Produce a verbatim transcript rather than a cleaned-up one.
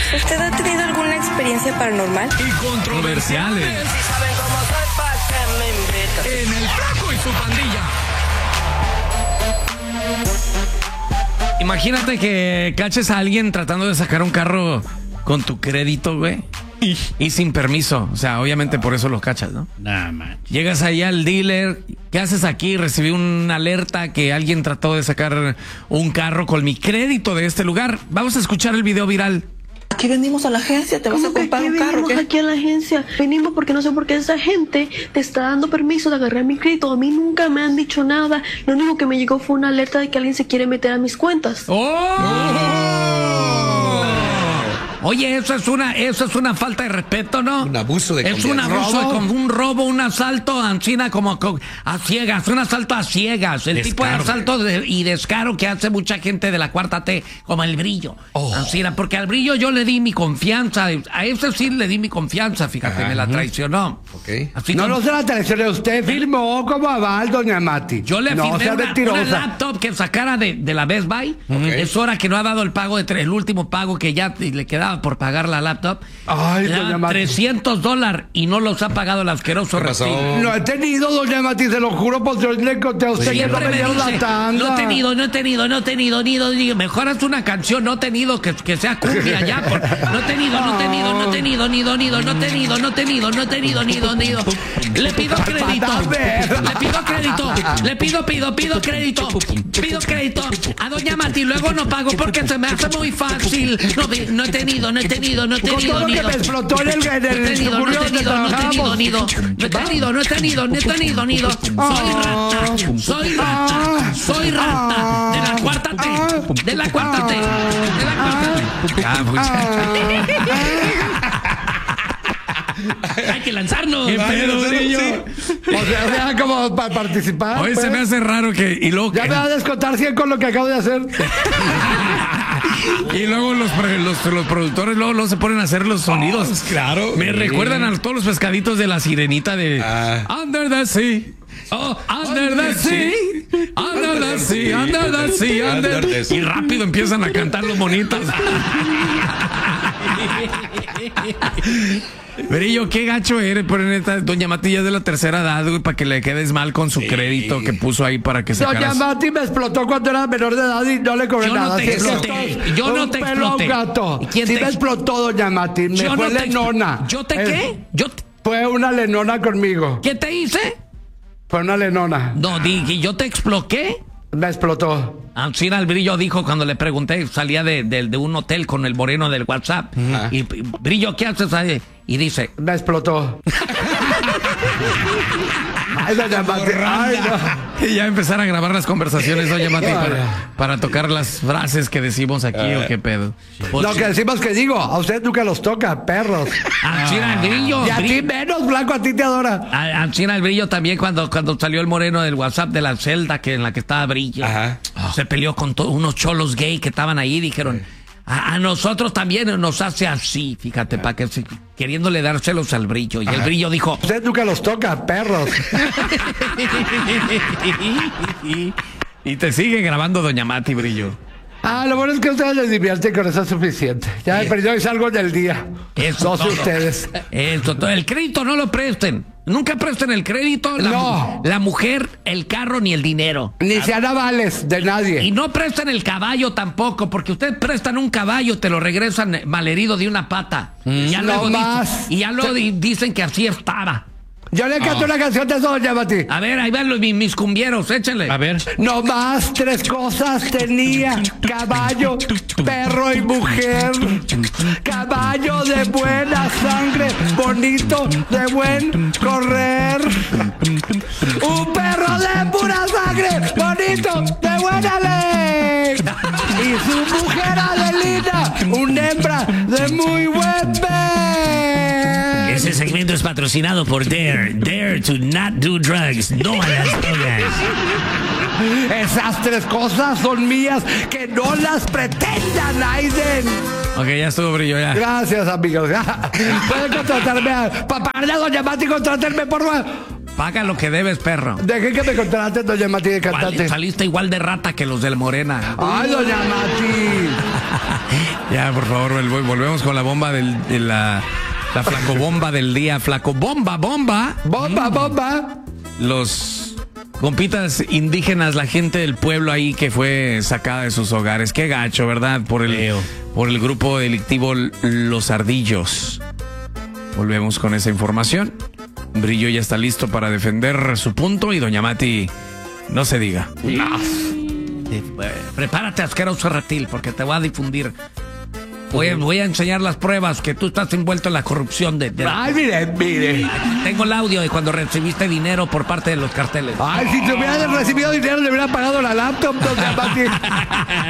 ¿Usted ha tenido alguna experiencia paranormal? Y controversiales. En el Flaco y su pandilla. Imagínate que caches a alguien tratando de sacar un carro con tu crédito, güey. Y sin permiso. O sea, obviamente por eso los cachas, ¿no? Nah, man. Llegas ahí al dealer. ¿Qué haces aquí? Recibí una alerta que alguien trató de sacar un carro con mi crédito de este lugar. Vamos a escuchar el video viral. Aquí venimos a la agencia, te vas a comprar un carro. Venimos ¿qué? aquí a la agencia. Venimos porque no sé por qué esa gente te está dando permiso de agarrar mi crédito. A mí nunca me han dicho nada. Lo único que me llegó fue una alerta de que alguien se quiere meter a mis cuentas. ¡Oh! Oye, eso es una, eso es una falta de respeto, ¿no? Un abuso de Es un confianza. abuso, de, ¿Robo? como un robo, un asalto, Ancina, como, como a ciegas, un asalto a ciegas. El tipo de Descaro. asalto de- y descaro que hace mucha gente de la cuarta T, como el Brillo. Oh. Ancina, porque al Brillo yo le di mi confianza, a ese sí le di mi confianza, fíjate, Ajá. me la traicionó. Ok. Así No, que no se la traicioné. Usted firmó como aval, doña Mati. yo le no, firmé sea una, mentirosa. una laptop que sacara de, de la Best Buy. Es hora que no ha dado el pago de tres, el último pago que ya le quedaba por pagar la laptop. Ay, Le doña daban Mati. trescientos dólares y no los ha pagado el asqueroso ¿Qué pasó? reptil. No he tenido, doña Mati, se lo juro, pues yo le conté a usted que no Siempre me me dieron la dice, tanda. no he tenido, no he tenido, no he tenido, ni do- ni mejor haz una canción, no he tenido, que, que sea cumbia ya, por- no he tenido, no he tenido, no he tenido, ni do, ni do, no he tenido, no he tenido, no he tenido, ni do, ni do. Le pido crédito, le pido crédito, le pido, pido, pido crédito, pido crédito a doña Mati, luego no pago porque se me hace muy fácil. No, vi- no he tenido, no he tenido, no he Con tenido, todo lo ni que do. me explotó en el, en No he el tenido, no he suburbio donde tenido, no he tenido, trabajábamos. nido. No he tenido, no he tenido, no he tenido, nido. Soy rata, soy rata, soy rata. De la cuarta T, de la cuarta T, de la cuarta T. Ah, pues. Hay que lanzarnos. ¿Qué pedo, Brillo? O sea, o sea, como para participar. Hoy pues. se me hace raro que. Y luego, Ya me va a descontar cien con lo que acabo de hacer. y luego los, pro- los, los productores luego, luego se ponen a hacer los sonidos. Oh, claro. Me Sí. recuerdan a todos los pescaditos de la sirenita de Ah. Under the Sea. Oh, under the sea, under the sea, under the sea, under Under the sea. Y rápido empiezan a cantar los monitos. Brillo, qué gacho eres, por neta. Doña Mati ya es de la tercera edad, güey, para que le quedes mal con su crédito que puso ahí para que Doña sacaras. Mati me explotó cuando era menor de edad y no le cobré Yo no nada. te Así es que exploté, esto es yo no un te pelo a un exploté. gato. ¿Y quién Sí te me ex- explotó, doña Mati. Me Yo fue no te lenona. explo- ¿Yo te Es- qué? ¿Yo te- Fue una lenona conmigo. ¿Qué te hice? Fue una lenona. No, dije, ¿yo te exploqué? Me explotó. Ancina el Brillo dijo cuando le pregunté, salía de, de- de un hotel con el moreno del WhatsApp. Y, y, Brillo, ¿qué haces ahí? Y dice, Me explotó. Ay, doña Mati. Ay, no. y ya empezar a grabar las conversaciones, doña Mati, para, para tocar las frases que decimos aquí o qué pedo. Pues, Lo que decimos que digo, a usted nunca los toca, perros. Ancina el Brillo. Y a ti Brillo- menos, Blanco, a ti te adora. a- Ancina el Brillo también cuando, cuando salió el moreno del WhatsApp de la celda que en la que estaba Brillo. Ajá. Se peleó con to- unos cholos gay que estaban ahí y dijeron, a, a nosotros también nos hace así, fíjate, para que se- queriéndole dar celos al Brillo. Y el Brillo dijo, Usted nunca los toca, perros. y te sigue grabando doña Mati, Brillo. Ah, lo bueno es que ustedes les divierten, con eso es suficiente. Ya me perdió y salgo del día. Eso No sé todo. ustedes. Eso todo. El crédito no lo presten. Nunca presten el crédito, la, No. la mujer, el carro ni el dinero. Ni sean avales de Y nadie. no presten el caballo tampoco, porque ustedes prestan un caballo, te lo regresan malherido de una pata. Y ya No luego más. dicen, y ya luego di- dicen que así estaba. Yo le canto una canción de eso, doña Mati. A ver, ahí van los, mis, mis cumbieros, échenle. A ver. No más tres cosas tenía: caballo, perro y mujer. Caballo de buena sangre, bonito, de buen correr. Un perro de pura sangre, bonito, de buena ley. Y su mujer Adelina, una hembra de muy buen ver. Ese segmento es patrocinado por Dare. Dare to not do drugs. No a las drogas. Esas tres cosas son mías, que no las pretendan, Aiden. Ok, ya estuvo, Brillo, ya. Gracias, amigos. Pueden contratarme a, para pagarle a doña Mati, contratarme por Paga lo que debes, perro. Dejé que me contraten, doña Mati, de cantante. Igual- saliste igual de rata que los del Morena. Ay, doña Mati. Ya, por favor, vol- volvemos con la bomba del, de la, la flacobomba del día. Flacobomba, bomba. Bomba, bomba. Los compitas indígenas, la gente del pueblo ahí que fue sacada de sus hogares. Qué gacho, ¿verdad? Por el, Feo. por el grupo delictivo Los Ardillos. Volvemos con esa información. Brillo ya está listo para defender su punto y doña Mati, no se diga. Eh, Prepárate, asqueroso reptil, porque te voy a difundir. Voy, a- voy a enseñar las pruebas que tú estás envuelto en la corrupción de... de la- Ay, mire, mire. Tengo el audio de cuando recibiste dinero por parte de los carteles. Ay, si te hubieran recibido dinero, le hubieran pagado la laptop, doña Mati.